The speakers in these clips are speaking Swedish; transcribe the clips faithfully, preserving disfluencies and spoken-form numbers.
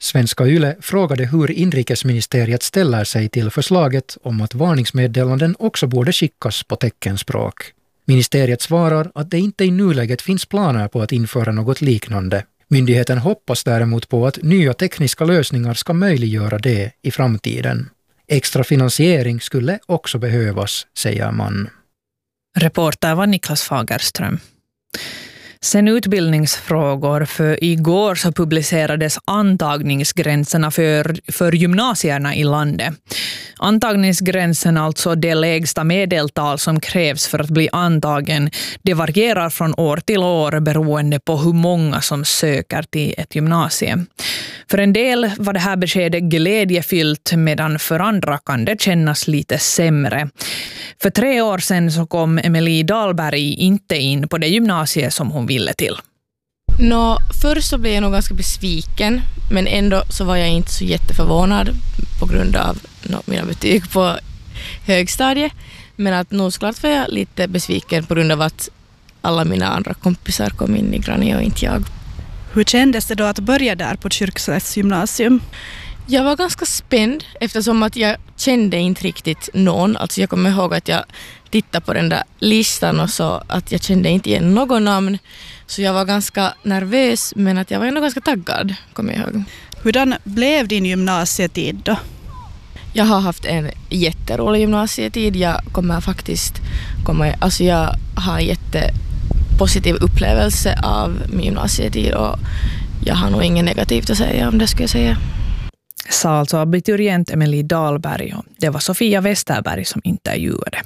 Svenska Yle frågade hur inrikesministeriet ställer sig till förslaget om att varningsmeddelanden också borde skickas på teckenspråk. Ministeriet svarar att det inte i nuläget finns planer på att införa något liknande. Myndigheten hoppas däremot på att nya tekniska lösningar ska möjliggöra det i framtiden. Extra finansiering skulle också behövas, säger man. Reporter var Niklas Fagerström. Sen utbildningsfrågor, för igår så publicerades antagningsgränserna för, för gymnasierna i landet. Antagningsgränsen, alltså det lägsta medeltal som krävs för att bli antagen, det varierar från år till år beroende på hur många som söker till ett gymnasium. För en del var det här beskedet glädjefyllt, medan för andra kan det kännas lite sämre. För tre år sedan så kom Emelie Dahlberg inte in på det gymnasiet som hon ville till. Nå, först så blev jag nog ganska besviken, men ändå så var jag inte så jätteförvånad på grund av no, mina betyg på högstadiet. Men att nog klart var jag lite besviken på grund av att alla mina andra kompisar kom in i Grani och inte jag. Hur kändes det då att börja där på Kyrkslätts gymnasium? Jag var ganska spänd eftersom att jag kände inte riktigt någon. Alltså jag kommer ihåg att jag tittade på den där listan och så att jag kände inte igen någon namn. Så jag var ganska nervös, men att jag var ändå ganska taggad, kommer jag ihåg. Hurdan blev din gymnasietid då? Jag har haft en jätterolig gymnasietid. Jag kommer faktiskt, kommer, alltså jag har en jättepositiv upplevelse av min gymnasietid och jag har nog inget negativt att säga om det, skulle jag säga. Sa alltså abiturient Emelie Dahlberg, och det var Sofia Westerberg som intervjuade.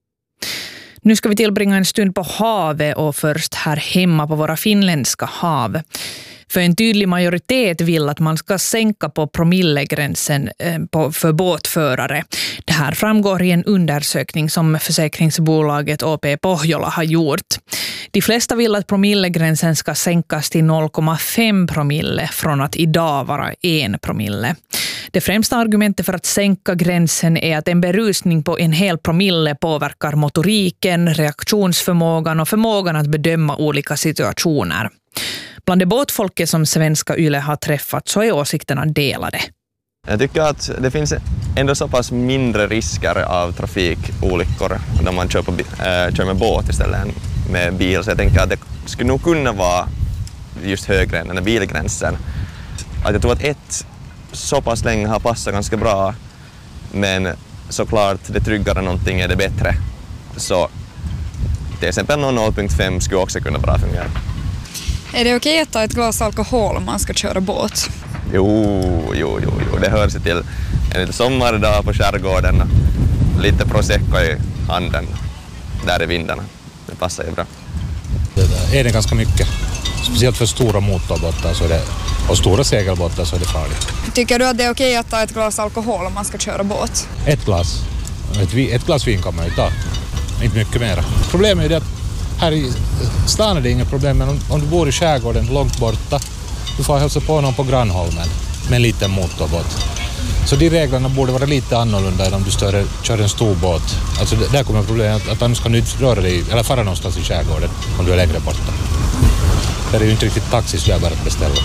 Nu ska vi tillbringa en stund på havet och först här hemma på våra finländska hav. För en tydlig majoritet vill att man ska sänka på promillegränsen för båtförare. Det här framgår i en undersökning som försäkringsbolaget O P Pohjola har gjort. De flesta vill att promillegränsen ska sänkas till noll komma fem promille från att idag vara en promille. Det främsta argumentet för att sänka gränsen är att en berusning på en hel promille påverkar motoriken, reaktionsförmågan och förmågan att bedöma olika situationer. Bland det båtfolket som Svenska Yle har träffat så är åsikterna delade. Jag tycker att det finns ändå så pass mindre risker av trafikolyckor när man kör, på, äh, kör med båt istället än med bil. Så jag tänker att det skulle nog kunna vara just högre än den här bilgränsen. Att jag tror att ett så pass länge har passat ganska bra, men såklart det tryggare någonting är det bättre. Så till exempel noll komma fem skulle också kunna bra fungera. Är det okej att ta ett glas alkohol om man ska köra båt? Jo, jo, jo, jo. Det hör sig till en lite sommardag på skärgården. Lite prosecco i handen där i vindarna. Det passar ju bra. Det är det ganska mycket. Speciellt för stora motorbåtar så är det, och stora segelbåtar så är det farligt. Tycker du att det är okej att ta ett glas alkohol om man ska köra båt? Ett glas. Ett, ett glas vin kan man ju ta. Inte mycket mer. Problemet är det att här i stan är det inga problem, men om, om du bor i skärgården långt borta, du får hälsa på någon på Grannholmen med en liten motorbåt. Så de reglerna borde vara lite annorlunda än om du större, kör en stor båt. Alltså där kommer problemet att, att annars kan du inte röra dig eller fara någonstans i skärgården om du är längre borta. Det är ju inte riktigt taxis där bara att beställa.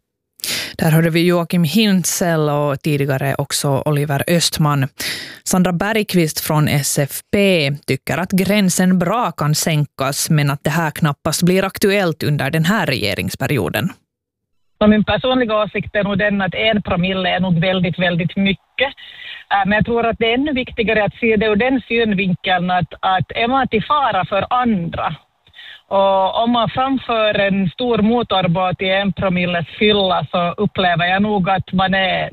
Där hörde vi Joakim Hintzell och tidigare också Oliver Östman. Sandra Bergqvist från S F P tycker att gränsen bra kan sänkas, men att det här knappast blir aktuellt under den här regeringsperioden. Min personliga åsikt är nog den att en promille är nog väldigt, väldigt mycket. Men jag tror att det är ännu viktigare att se det ur den synvinkeln att, att är man till fara för andra. Och om man framför en stor motorbåt i en promilles fylla så upplever jag nog att man är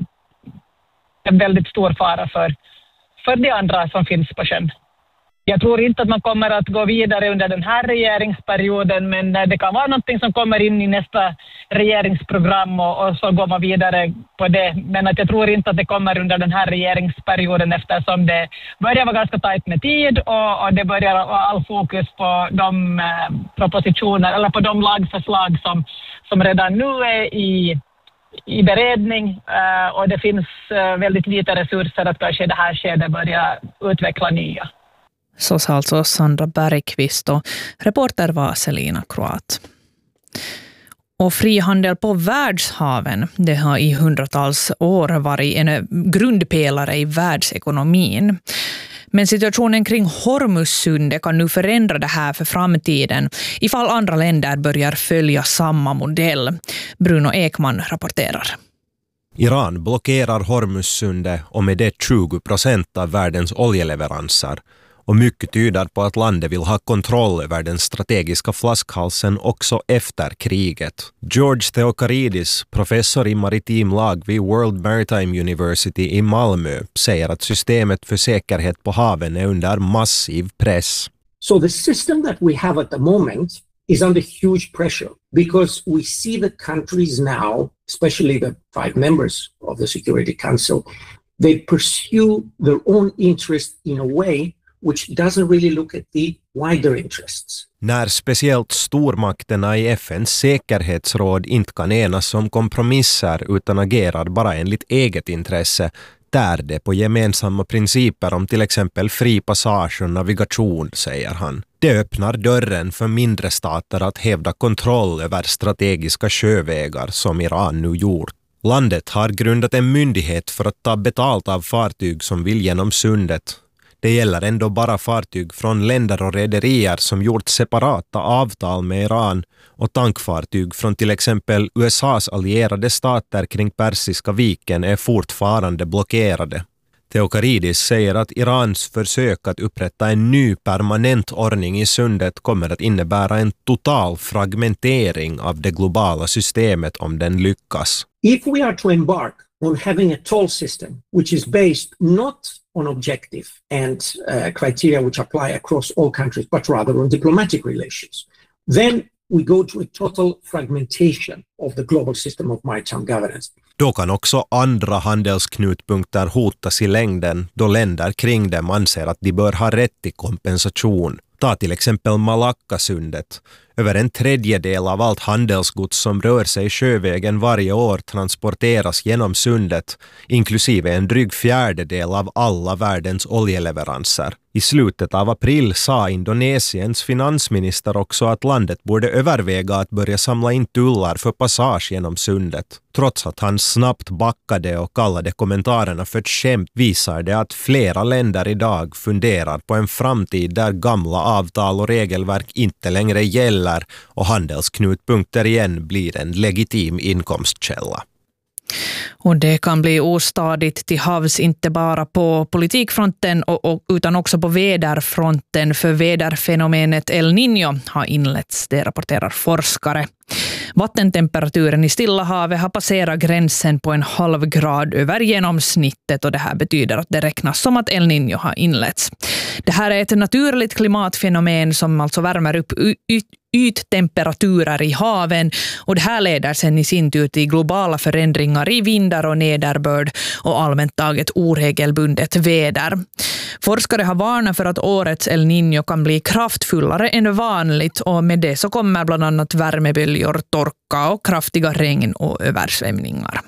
en väldigt stor fara för, för de andra som finns på sjön. Jag tror inte att man kommer att gå vidare under den här regeringsperioden, men det kan vara någonting som kommer in i nästa regeringsprogram och, och så går man vidare på det. Men att jag tror inte att det kommer under den här regeringsperioden eftersom det börjar vara ganska tajt med tid och, och det börjar vara all fokus på de eh, propositioner eller på de lagförslag som, som redan nu är i, i beredning eh, och det finns eh, väldigt lite resurser att kanske det här skedet börja utveckla nya. Så sa alltså Sandra Bergqvist och reporter var Selina Kroat. Och frihandel på världshaven, det har i hundratals år varit en grundpelare i världsekonomin. Men situationen kring Hormuzsundet kan nu förändra det här för framtiden ifall andra länder börjar följa samma modell. Bruno Ekman rapporterar. Iran blockerar Hormuzsundet och med det tjugo procent av världens oljeleveranser. Och mycket tyder på att landet vill ha kontroll över den strategiska flaskhalsen också efter kriget. George Theokaridis, professor i maritim lag vid World Maritime University i Malmö, säger att systemet för säkerhet på haven är under massiv press. So the system that we have at the moment is under huge pressure because we see the countries now, especially the five members of the Security Council, they pursue their own interest in a way which doesn't really look at the wider interests. När speciellt stormakterna i F N:s säkerhetsråd inte kan enas om kompromisser utan agerar bara enligt eget intresse, tär det på gemensamma principer om till exempel fri passage och navigation, säger han. Det öppnar dörren för mindre stater att hävda kontroll över strategiska sjövägar som Iran nu gjort. Landet har grundat en myndighet för att ta betalt av fartyg som vill genom sundet. Det gäller ändå bara fartyg från länder och rederier som gjort separata avtal med Iran och tankfartyg från till exempel U S A:s allierade stater kring Persiska viken är fortfarande blockerade. Theokaridis säger att Irans försök att upprätta en ny permanent ordning i sundet kommer att innebära en total fragmentering av det globala systemet om den lyckas. If we are to embark on having a toll system which is based not on objective and uh, criteria which apply across all countries, but rather on diplomatic relations, then we go to a total fragmentation of the global system of maritime governance. Då kan också andra handelsknutpunkter hotas i längden då länder kring dem anser att de bör ha rätt till kompensation. Ta till exempel Malackasundet. Över en tredjedel av allt handelsgods som rör sig sjövägen varje år transporteras genom sundet, inklusive en dryg fjärdedel av alla världens oljeleveranser. I slutet av april sa Indonesiens finansminister också att landet borde överväga att börja samla in tullar för passage genom sundet. Trots att han snabbt backade och kallade kommentarerna för ett skämt visar det att flera länder idag funderar på en framtid där gamla avtal och regelverk inte längre gäller och handelsknutpunkter igen blir en legitim inkomstkälla. Och det kan bli ostadigt till havs inte bara på politikfronten och, och, utan också på väderfronten, för väderfenomenet El Niño har inletts, det rapporterar forskare. Vattentemperaturen i Stilla havet har passerat gränsen på en halv grad över genomsnittet och det här betyder att det räknas som att El Niño har inletts. Det här är ett naturligt klimatfenomen som alltså värmer upp yt yttemperaturer i haven och det här leder sen i sin tur till globala förändringar i vindar och nederbörd och allmänt taget oregelbundet väder. Forskare har varnat för att årets El Niño kan bli kraftfullare än vanligt och med det så kommer bland annat värmeböljor, torka och kraftiga regn och översvämningar.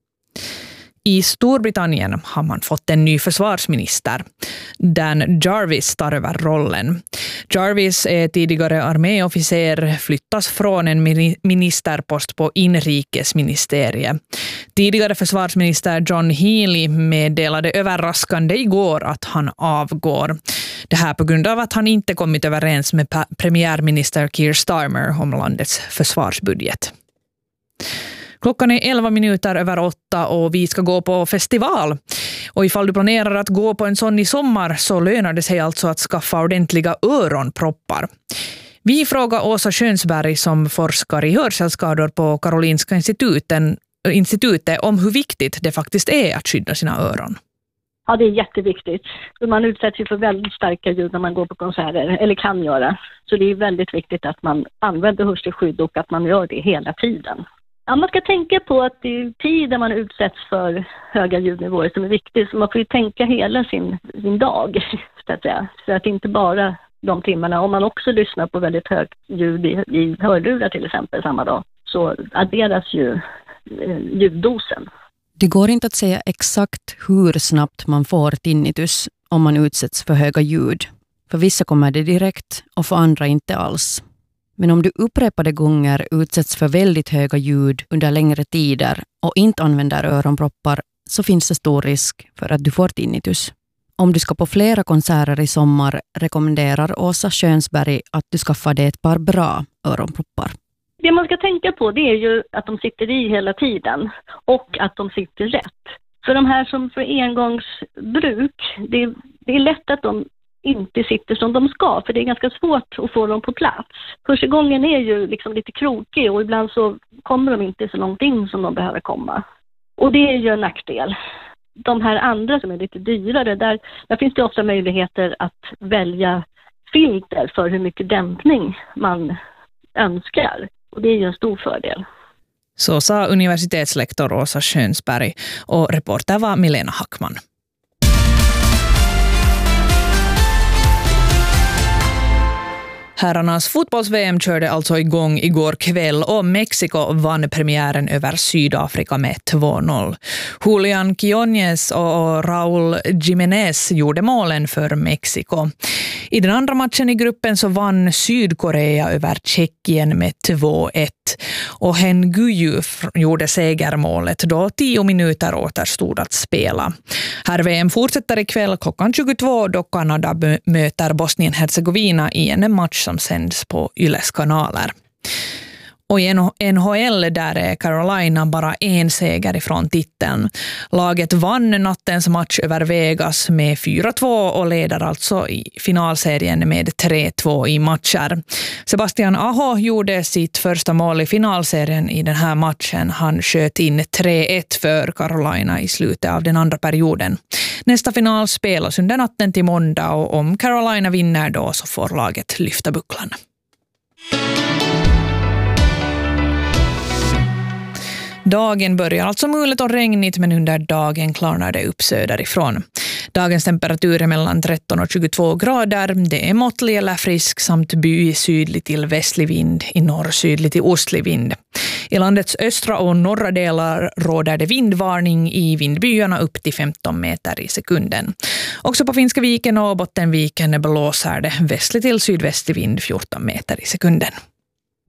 I Storbritannien har man fått en ny försvarsminister. Dan Jarvis tar över rollen. Jarvis är tidigare arméofficer, flyttas från en ministerpost på inrikesministeriet. Tidigare försvarsminister John Healey meddelade överraskande igår att han avgår. Det här på grund av att han inte kommit överens med premiärminister Keir Starmer om landets försvarsbudget. Klockan är elva minuter över åtta och vi ska gå på festival. Och ifall du planerar att gå på en sån i sommar så lönar det sig alltså att skaffa ordentliga öronproppar. Vi frågar Åsa Skönsberg som forskar i hörselskador på Karolinska instituten, institutet om hur viktigt det faktiskt är att skydda sina öron. Ja, det är jätteviktigt. Man utsätts ju för väldigt starka ljud när man går på konserter, eller kan göra. Så det är väldigt viktigt att man använder hörselskydd och att man gör det hela tiden. Ja, man ska tänka på att det är tiden man utsätts för höga ljudnivåer som är viktigt. Så man får ju tänka hela sin, sin dag, så att säga. Så att inte bara de timmarna. Om man också lyssnar på väldigt högt ljud i, i hörlurar till exempel samma dag, så adderas ju eh, ljuddosen. Det går inte att säga exakt hur snabbt man får tinnitus om man utsätts för höga ljud. För vissa kommer det direkt och för andra inte alls. Men om du upprepade gånger utsätts för väldigt höga ljud under längre tider och inte använder öronproppar så finns det stor risk för att du får tinnitus. Om du ska på flera konserter i sommar rekommenderar Åsa Skönsberg att du skaffar dig ett par bra öronproppar. Det man ska tänka på det är ju att de sitter i hela tiden och att de sitter rätt. För de här som för engångsbruk, det är, det är lätt att de inte sitter som de ska, för det är ganska svårt att få dem på plats. Första gången är ju liksom lite krokig och ibland så kommer de inte så långt in som de behöver komma. Och det är ju en nackdel. De här andra som är lite dyrare, där, där finns det ofta möjligheter att välja filter för hur mycket dämpning man önskar. Och det är ju en stor fördel. Så sa universitetslektor Åsa Skönsberg och reporter var Milena Hackman. Herrarnas fotbolls-V M körde alltså igång igår kväll och Mexiko vann premiären över Sydafrika med två noll. Julian Quiñones och Raúl Jiménez gjorde målen för Mexiko. I den andra matchen i gruppen så vann Sydkorea över Tjeckien med två ett. Och Hen Guyu gjorde segermålet då tio minuter återstod att spela. Här V M fortsätter ikväll klockan tjugotvå då Kanada möter Bosnien-Hercegovina i en match som sänds på Yles kanaler. Och i N H L där är Carolina bara en seger ifrån titeln. Laget vann nattens match över Vegas med fyra två och leder alltså i finalserien med tre två i matcher. Sebastian Aho gjorde sitt första mål i finalserien i den här matchen. Han sköt in tre ett för Carolina i slutet av den andra perioden. Nästa final spelas under natten till måndag och om Carolina vinner då så får laget lyfta bucklan. Dagen börjar alltså mulet och regnigt men under dagen klarnar det upp söderifrån. Dagens temperatur är mellan tretton och tjugotvå grader. Det är måttlig eller frisk samt by sydlig till västlig vind, i norr sydlig till ostlig vind. I landets östra och norra delar råder det vindvarning i vindbyarna upp till femton meter i sekunden. Också på Finska viken och Bottenviken blåser det västlig till sydvästlig vind fjorton meter i sekunden.